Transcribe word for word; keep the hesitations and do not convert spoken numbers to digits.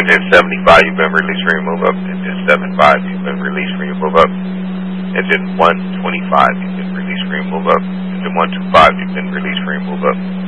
Engine seventy-five, you've been released from your move up. Engine seventy-five, you've been released from your move up. Engine one twenty-five, you've been released from your move up. Engine one twenty-five, you've been released from your move up.